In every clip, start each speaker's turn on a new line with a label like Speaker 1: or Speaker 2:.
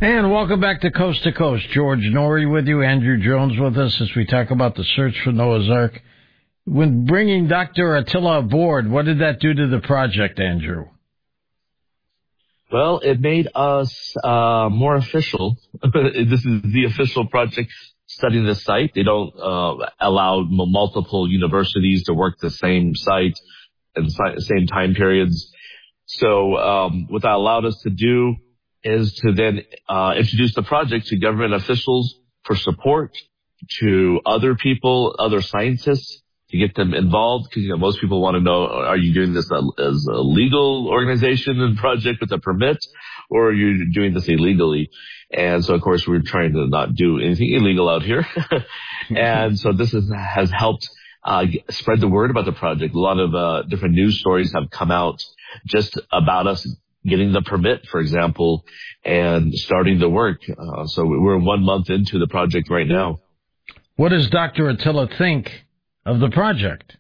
Speaker 1: And welcome back to Coast. George Norrie with you, Andrew Jones with us as we talk about the search for Noah's Ark. When bringing Dr. Attila aboard, what did that do to the project, Andrew?
Speaker 2: Well, it made us more official. This is the official project studying the site. They don't allow multiple universities to work the same site and same time periods. So what that allowed us to do is to then introduce the project to government officials for support, to other people, other scientists, to get them involved, because most people want to know, are you doing this as a legal organization and project with a permit, or are you doing this illegally? And so, of course, we're trying to not do anything illegal out here. And so this has helped spread the word about the project. A lot of different news stories have come out just about us getting the permit, for example, and starting the work. So we're 1 month into the project right now.
Speaker 1: What does Dr. Attila think of the project?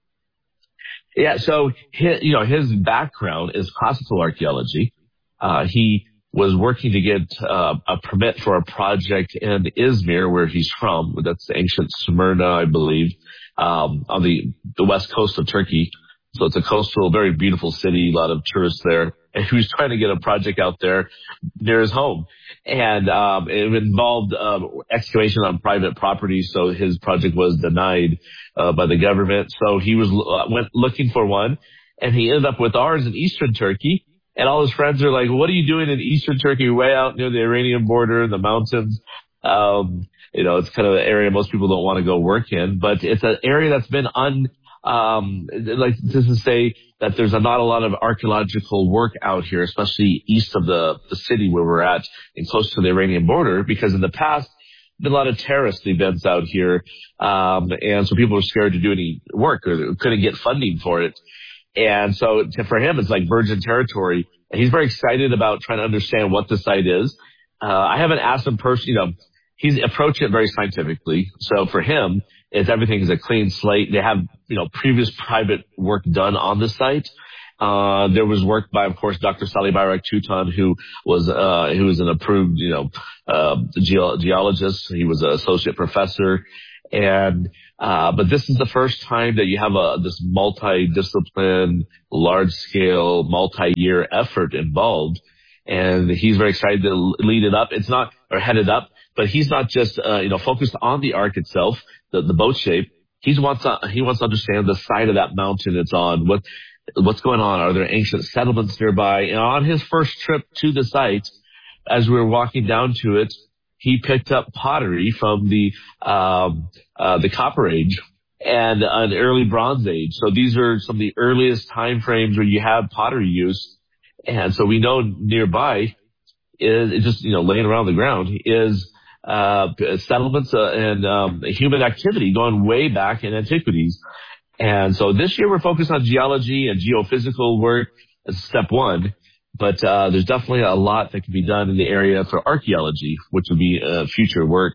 Speaker 2: Yeah, so his background is classical archaeology. He was working to get a permit for a project in Izmir, where he's from. That's ancient Smyrna, I believe, on the west coast of Turkey. So it's a coastal, very beautiful city, a lot of tourists there. And he was trying to get a project out there near his home. And it involved excavation on private property, so his project was denied by the government. So he went looking for one, and he ended up with ours in eastern Turkey. And all his friends are like, what are you doing in eastern Turkey, way out near the Iranian border, the mountains? It's kind of an area most people don't want to go work in, but it's an area that's been like to say that there's not a lot of archaeological work out here, especially east of the city where we're at and close to the Iranian border, because in the past, been a lot of terrorist events out here. And so people were scared to do any work or couldn't get funding for it. And so for him, it's like virgin territory. And he's very excited about trying to understand what the site is. I haven't asked him personally, he's approached it very scientifically. So for him, everything is a clean slate. They have, previous private work done on the site. There was work by, of course, Dr. Salih Bayrak Tutan, who was an approved, geologist. He was an associate professor. And, but this is the first time that you have this multi-discipline, large-scale, multi-year effort involved. And he's very excited to lead it up. Head it up. But he's not just, focused on the ark itself, the boat shape. He wants to understand the side of that mountain it's on, what's going on. Are there ancient settlements nearby? And on his first trip to the site, as we were walking down to it, he picked up pottery from the Copper Age and an early Bronze Age. So these are some of the earliest time frames where you have pottery use. And so we know nearby is just, laying around the ground is settlements and human activity going way back in antiquities. And so this year we're focused on geology and geophysical work as step one. But there's definitely a lot that can be done in the area for archaeology, which would be future work.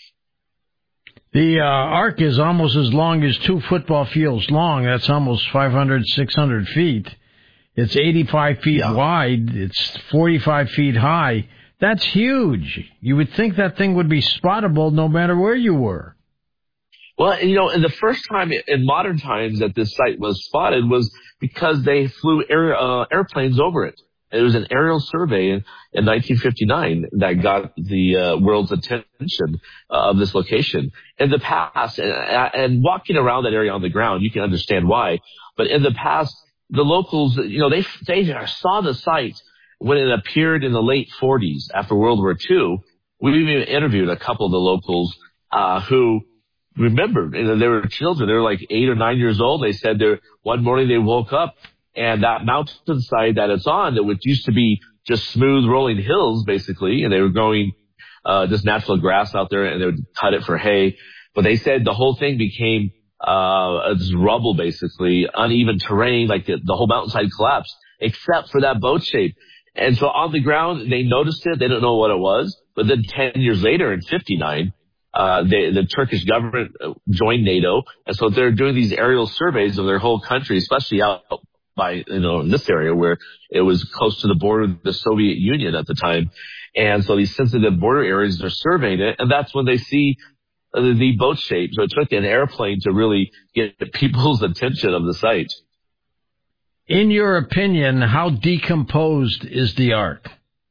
Speaker 1: The ark is almost as long as 2 football fields long. That's almost 500, 600 feet. It's 85 feet wide. It's 45 feet high. That's huge. You would think that thing would be spottable no matter where you were.
Speaker 2: Well, and the first time in modern times that this site was spotted was because they flew airplanes over it. It was an aerial survey in 1959 that got the world's attention of this location. In the past, and walking around that area on the ground, you can understand why. But in the past, the locals, they saw the site when it appeared in the late 40s after World War II. We even interviewed a couple of the locals who remembered. They were children. They were like 8 or 9 years old. They said one morning they woke up, and that mountainside that it's on, which used to be just smooth rolling hills, basically, and they were growing just natural grass out there, and they would cut it for hay. But they said the whole thing became this rubble, basically, uneven terrain, like the whole mountainside collapsed, except for that boat shape. And so on the ground, they noticed it. They didn't know what it was. But then 10 years later, in 59, the Turkish government joined NATO. And so they're doing these aerial surveys of their whole country, especially out by, in this area where it was close to the border of the Soviet Union at the time. And so these sensitive border areas, they're surveying it, and that's when they see the boat shape. So it took an airplane to really get people's attention of the site.
Speaker 1: In your opinion, how decomposed is the Ark?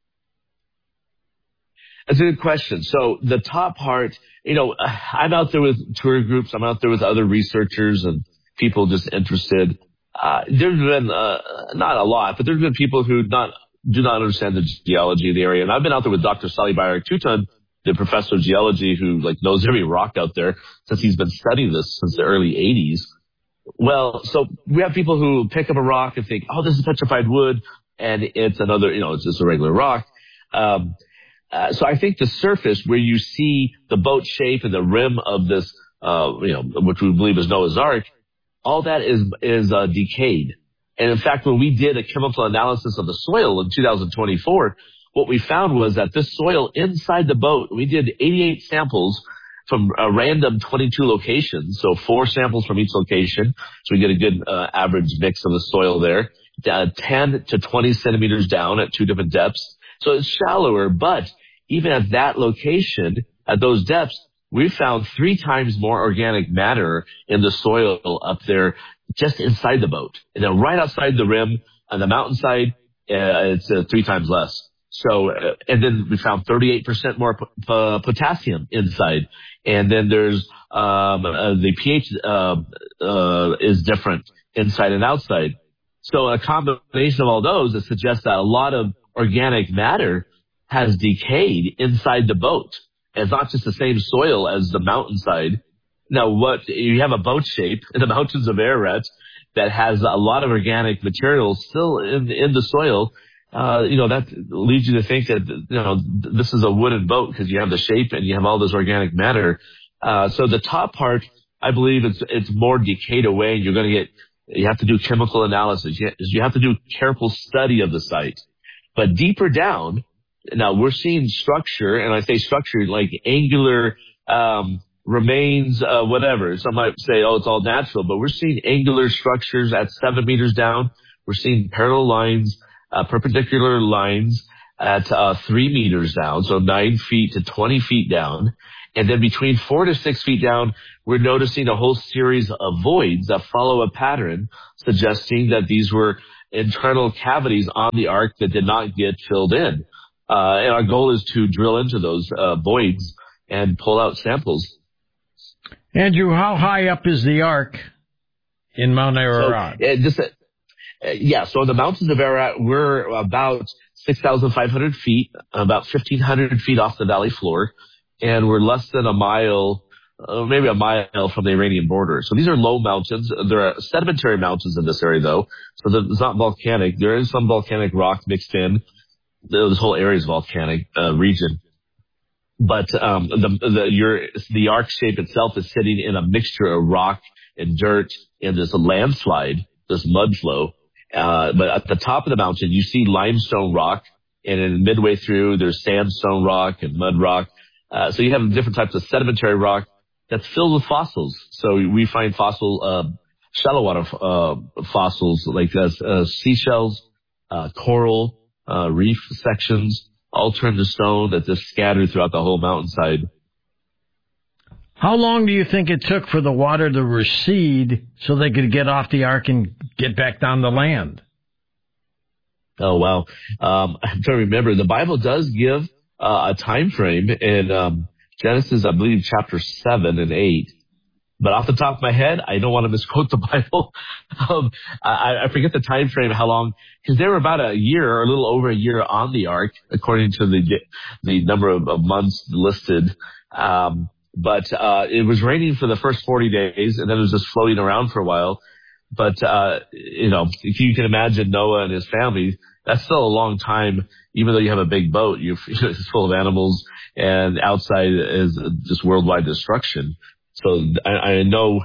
Speaker 2: That's a good question. So the top part, I'm out there with tour groups. I'm out there with other researchers and people just interested. There's been, not a lot, but there's been people who do not understand the geology of the area. And I've been out there with Dr. Sally Bayrak-Tutun, the professor of geology who knows every rock out there since he's been studying this since the early 80s. Well, so we have people who pick up a rock and think, oh, this is petrified wood, and it's another, it's just a regular rock. So I think the surface where you see the boat shape and the rim of this, which we believe is Noah's Ark, all that is decayed. And in fact, when we did a chemical analysis of the soil in 2024, what we found was that this soil inside the boat, we did 88 samples from a random 22 locations. So 4 samples from each location. So we get a good average mix of the soil there. 10 to 20 centimeters down at 2 different depths. So it's shallower, but even at that location, at those depths, we found 3 times more organic matter in the soil up there just inside the boat. And then right outside the rim on the mountainside, it's 3 times less. So, and then we found 38% more potassium inside. And then there's, the pH, is different inside and outside. So a combination of all those, it suggests that a lot of organic matter has decayed inside the boat. And it's not just the same soil as the mountainside. Now, you have a boat shape in the mountains of Ararat that has a lot of organic material still in the soil. That leads you to think that, this is a wooden boat because you have the shape and you have all this organic matter. So the top part, I believe it's more decayed away. You have to do chemical analysis. You have to do careful study of the site. But deeper down, now we're seeing structure, and I say structure like angular, remains, whatever. Some might say, oh, it's all natural, but we're seeing angular structures at 7 meters down. We're seeing parallel lines, perpendicular lines at 3 meters down, so 9 feet to 20 feet down. And then between 4 to 6 feet down, we're noticing a whole series of voids that follow a pattern suggesting that these were internal cavities on the Ark that did not get filled in. And our goal is to drill into those voids and pull out samples.
Speaker 1: Andrew, how high up is the Ark in Mount Ararat?
Speaker 2: So in the mountains of Ararat, we're about 6,500 feet, about 1,500 feet off the valley floor, and we're less than a mile, maybe a mile from the Iranian border. So these are low mountains. There are sedimentary mountains in this area, though, so it's not volcanic. There is some volcanic rock mixed in. This whole area is volcanic region. But the Ark shape itself is sitting in a mixture of rock and dirt and this landslide, this mud flow. But at the top of the mountain, you see limestone rock, and then midway through, there's sandstone rock and mud rock. So you have different types of sedimentary rock that's filled with fossils. So we find shallow water fossils like seashells, coral, reef sections, all turned to stone that's just scattered throughout the whole mountainside.
Speaker 1: How long do you think it took for the water to recede so they could get off the Ark and get back down the land?
Speaker 2: Oh, wow. I'm trying to remember. The Bible does give a time frame in Genesis, I believe, chapter 7 and 8. But off the top of my head, I don't want to misquote the Bible. I forget the time frame, how long, because they were about a year or a little over a year on the Ark, according to the number of months listed. But it was raining for the first 40 days, and then it was just floating around for a while. But, if you can imagine Noah and his family, that's still a long time, even though you have a big boat, it's full of animals, and outside is just worldwide destruction. So I know,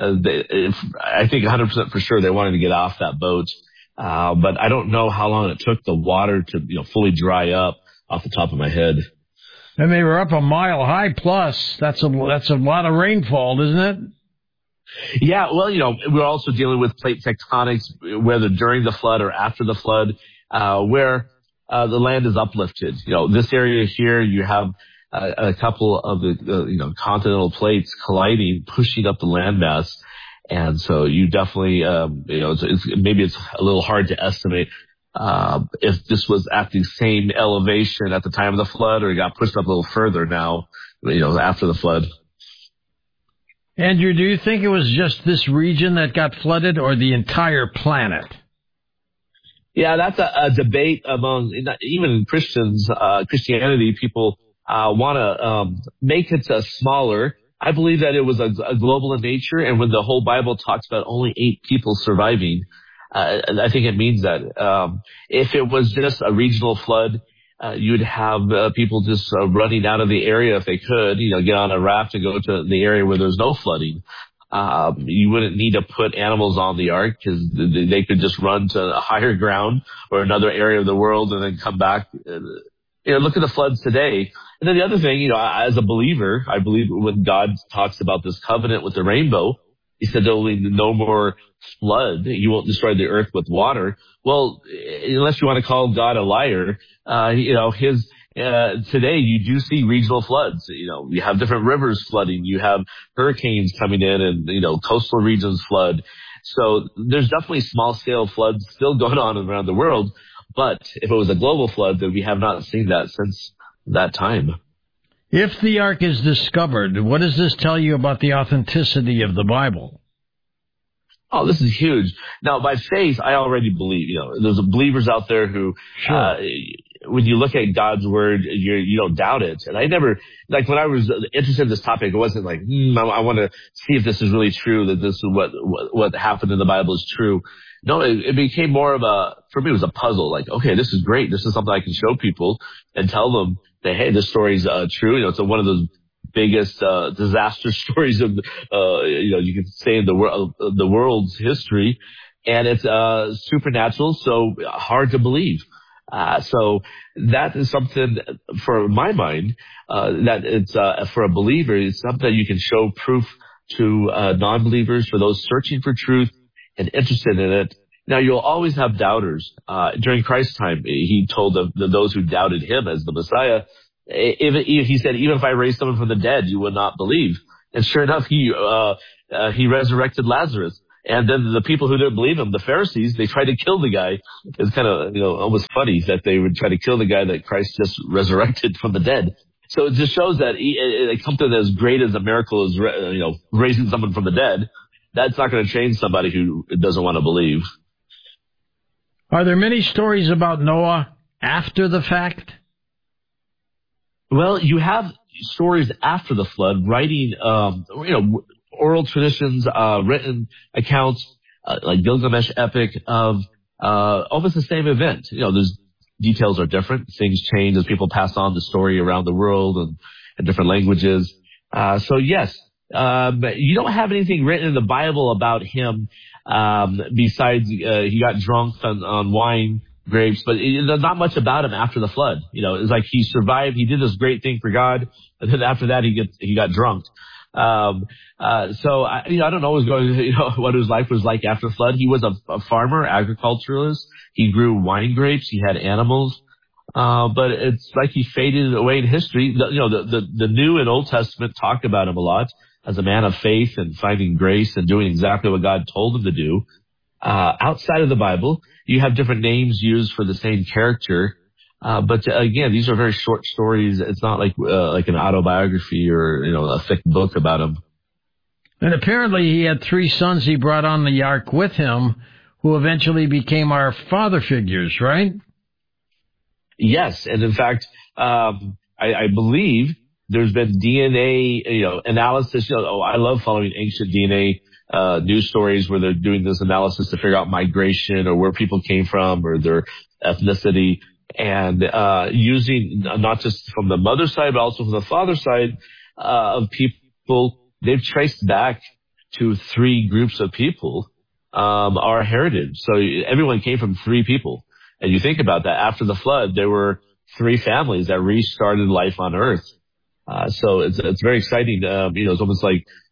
Speaker 2: I think 100% for sure they wanted to get off that boat. But I don't know how long it took the water to, fully dry up off the top of my head.
Speaker 1: And they were up a mile high plus. That's a lot of rainfall, isn't it?
Speaker 2: Yeah, well, we're also dealing with plate tectonics, whether during the flood or after the flood, where the land is uplifted. This area here, you have a couple of the continental plates colliding, pushing up the landmass. And so you definitely, maybe it's a little hard to estimate, if this was at the same elevation at the time of the flood or it got pushed up a little further now, after the flood.
Speaker 1: Andrew, do you think it was just this region that got flooded or the entire planet?
Speaker 2: Yeah, that's a debate among even Christians, Christianity. People want to make it smaller. I believe that it was a global in nature, and when the whole Bible talks about only 8 people surviving, I think it means that. If it was just a regional flood, you'd have people just running out of the area if they could, get on a raft and go to the area where there's no flooding. You wouldn't need to put animals on the ark because they could just run to a higher ground or another area of the world and then come back. Look at the floods today. And then the other thing, as a believer, I believe when God talks about this covenant with the rainbow, he said there'll be no more flood. You won't destroy the earth with water. Well, unless you want to call God a liar, today you do see regional floods. You have different rivers flooding. You have hurricanes coming in and, coastal regions flood. So there's definitely small scale floods still going on around the world. But if it was a global flood, then we have not seen that since that time.
Speaker 1: If the ark is discovered, what does this tell you about the authenticity of the Bible?
Speaker 2: Oh, this is huge. Now, by faith, I already believe. There's believers out there who,
Speaker 1: sure.
Speaker 2: When you look at God's word, you don't doubt it. And I never, when I was interested in this topic, it wasn't like, I want to see if this is really true, that this is what happened in the Bible is true. No, it became more of for me, it was a puzzle. Like, okay, this is great. This is something I can show people and tell them that, hey, this story's true. It's one of those biggest disaster stories of you could say in the world's history, and it's supernatural, so hard to believe. So that is something for my mind that it's for a believer, it's something that you can show proof to non-believers, for those searching for truth and interested in it. Now, you'll always have doubters. During Christ's time, he told those who doubted him as the Messiah, he said, even if I raise someone from the dead, you would not believe. And sure enough, he resurrected Lazarus. And then the people who didn't believe him, the Pharisees, they tried to kill the guy. It's kind of, almost funny that they would try to kill the guy that Christ just resurrected from the dead. So it just shows that something as great as a miracle as, raising someone from the dead, that's not going to change somebody who doesn't want to believe.
Speaker 1: Are there many stories about Noah after the fact?
Speaker 2: Well, you have stories after the flood, writing, oral traditions, written accounts, like Gilgamesh epic of, almost the same event. There's details are different. Things change as people pass on the story around the world and in different languages. So yes, but you don't have anything written in the Bible about him, besides, he got drunk on wine, grapes, but there's not much about him after the flood. It's like he survived. He did this great thing for God, and then after that, he got drunk. So I don't know what his life was like after the flood. He was a farmer, agriculturalist. He grew wine grapes. He had animals. But it's like he faded away in history. The New and Old Testament talk about him a lot as a man of faith and finding grace and doing exactly what God told him to do. Outside of the Bible, you have different names used for the same character. But again, these are very short stories. It's not like an autobiography or, a thick book about him.
Speaker 1: And apparently he had 3 sons he brought on the ark with him who eventually became our father figures, right?
Speaker 2: Yes. And in fact, I believe there's been DNA, analysis. I love following ancient DNA news stories where they're doing this analysis to figure out migration or where people came from or their ethnicity, and using not just from the mother side but also from the father side of people. They've traced back to 3 groups of people, our heritage. So everyone came from 3 people. And you think about that, after the flood, there were 3 families that restarted life on earth. So it's very exciting. It's almost like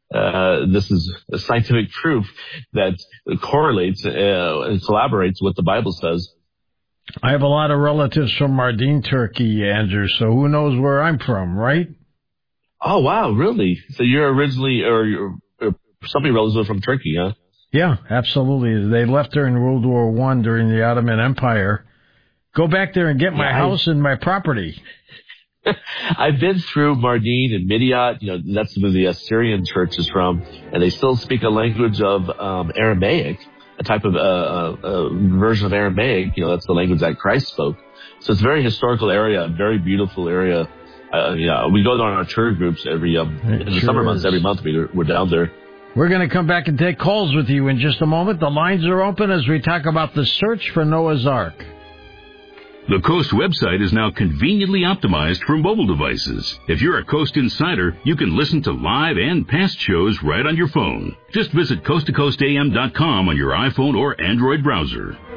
Speaker 2: this is scientific proof that correlates and collaborates with what the Bible says.
Speaker 1: I have a lot of relatives from Mardin, Turkey, Andrew, so who knows where I'm from, right?
Speaker 2: Oh, wow, really? So you're originally, or somebody relatives from Turkey, huh?
Speaker 1: Yeah, absolutely. They left there in World War I during the Ottoman Empire. Go back there and get my house and my property.
Speaker 2: I've been through Mardin and Midyat. That's where the Assyrian church is from, and they still speak a language of Aramaic, a type of version of Aramaic. That's the language that Christ spoke. So it's a very historical area, a very beautiful area. We go on our tour groups in the summer months. Every month we're down there.
Speaker 1: We're going to come back and take calls with you in just a moment. The lines are open as we talk about the search for Noah's Ark.
Speaker 3: The Coast website is now conveniently optimized for mobile devices. If you're a Coast insider, you can listen to live and past shows right on your phone. Just visit coasttocoastam.com on your iPhone or Android browser.